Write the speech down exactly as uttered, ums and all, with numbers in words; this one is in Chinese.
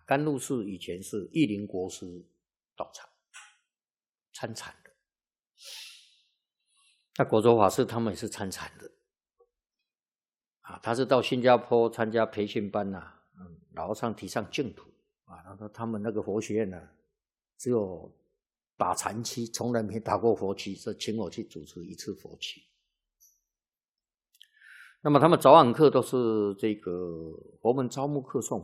甘露寺以前是玉林国师道场参禅的，那果州法师他们也是参禅的啊，他是到新加坡参加培训班呐、啊，嗯，老和尚提倡净土啊，他说他们那个佛学院呢、啊，只有打禅期，从来没打过佛期，所以请我去主持一次佛期。那么他们早晚课都是这个佛门招募课诵